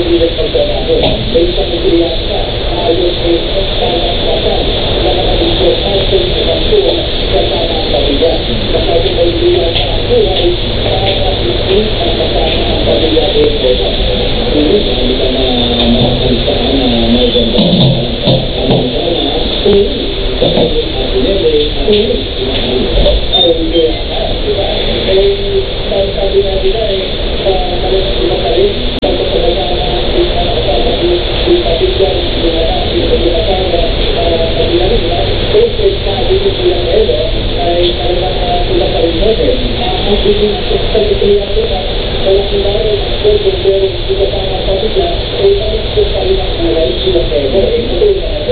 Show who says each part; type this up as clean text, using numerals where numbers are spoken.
Speaker 1: bilang pagtrabaho. May isang kriyansa, ayos ay pagkakatasan na mga importante sa pagkuha sa tamang pamilya. Kapag may kriyansa ang buhay, makakasising ang kasama ang pamilya din po. Hindi ka na makakalistaan na may ganda ang sana, kapag ang pinili, ay hindi diba? Sabi nga nila iba pa rin pagkakasama yung pabigyan yung kasama pagkakasama nila kasi sabi ko silang elo ay talagang sila pa rin natin ang biging pagkakasama nila wala sila rin ang pwede pero yung kasama pabigyan ay parang pa rin ang buhay silang elo ito yung